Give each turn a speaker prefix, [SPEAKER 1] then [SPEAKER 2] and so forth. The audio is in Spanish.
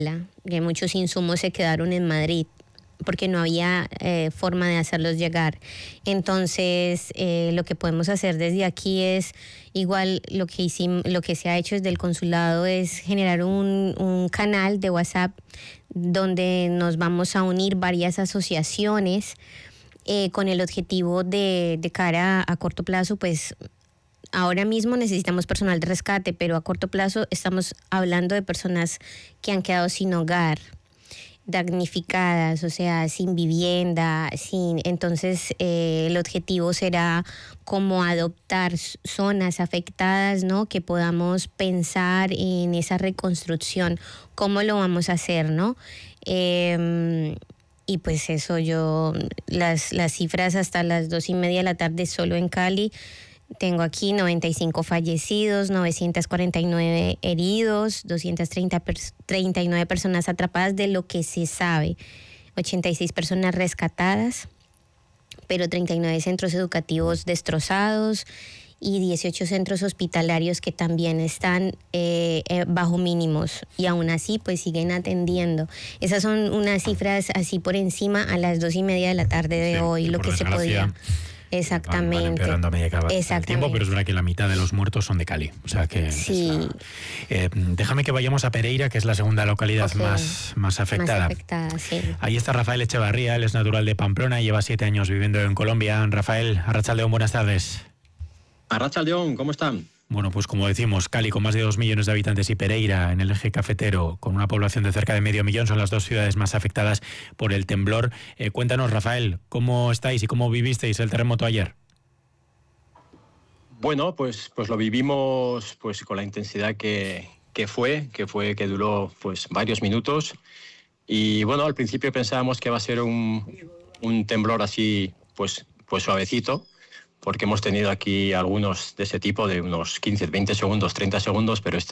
[SPEAKER 1] que muchos insumos se quedaron en Madrid porque no había forma de hacerlos llegar. Entonces, lo que podemos hacer desde aquí es, igual lo que se ha hecho desde el consulado es generar un canal de WhatsApp donde nos vamos a unir varias asociaciones con el objetivo de cara a corto plazo, pues ahora mismo necesitamos personal de rescate, pero a corto plazo estamos hablando de personas que han quedado sin hogar, damnificadas, o sea, sin vivienda, entonces el objetivo será como adoptar zonas afectadas, ¿no? Que podamos pensar en esa reconstrucción, cómo lo vamos a hacer, ¿no? Y pues eso, las cifras hasta las 2:30 de la tarde solo en Cali. Tengo aquí 95 fallecidos, 949 heridos, 239 personas atrapadas de lo que se sabe, 86 personas rescatadas, pero 39 centros educativos destrozados y 18 centros hospitalarios que también están bajo mínimos y aún así pues siguen atendiendo. Esas son unas cifras así por encima a las 2:30 de la tarde de hoy, lo que se podía. Exactamente.
[SPEAKER 2] Van empeorando a medida que avanza el tiempo, pero es verdad que la mitad de los muertos son de Cali. O sea que
[SPEAKER 1] sí.
[SPEAKER 2] Déjame que vayamos a Pereira, que es la segunda localidad más afectada.
[SPEAKER 1] Sí.
[SPEAKER 2] Ahí está Rafael Echevarría, él es natural de Pamplona y lleva 7 años viviendo en Colombia. Rafael, Arratsaldeon, buenas tardes.
[SPEAKER 3] Arratsaldeon, ¿cómo están?
[SPEAKER 2] Bueno, pues como decimos, Cali con más de 2 millones de habitantes y Pereira en el eje cafetero con una población de cerca de 500.000 son las dos ciudades más afectadas por el temblor. Cuéntanos, Rafael, ¿cómo estáis y cómo vivisteis el terremoto ayer?
[SPEAKER 3] Bueno, pues lo vivimos pues con la intensidad que duró pues varios minutos. Y bueno, al principio pensábamos que va a ser un temblor así pues suavecito, porque hemos tenido aquí algunos de ese tipo de unos 15, 20 segundos, 30 segundos, pero